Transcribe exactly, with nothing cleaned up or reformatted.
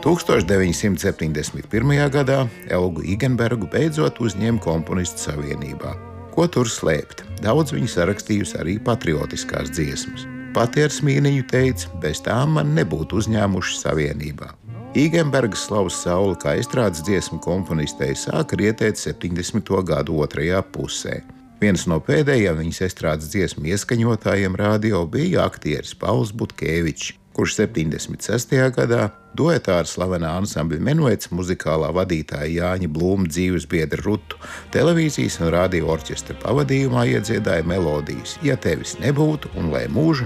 tūkstoš deviņsimt septiņdesmit pirmajā gadā Elgu Igenbergu beidzot uzņēma komponistu savienībā. Ko tur slēpt? Daudz viņa sarakstījusi arī patriotiskās dziesmas. Pati ar smīniņu teica, bez tām man nebūtu uzņēmuši savienībā. Igenbergas slavas saule kā estrādes dziesmu komponistei sāka rietēt septiņdesmito gadu otrajā pusē. Viens no pēdējiem viņas estrādes dziesmu ieskaņotājiem radio bija aktieris Pauls Butkēvičs, kurš septiņdesmit sestajā gadā duetā ar slavenā ansambļa Menuets muzikālā vadītāja Jāņa Blūma dzīvesbiedra Rutu televīzijas un radio orķestra pavadījumā iedziedāja melodijas Ja tevis nebūtu un Lai mūžu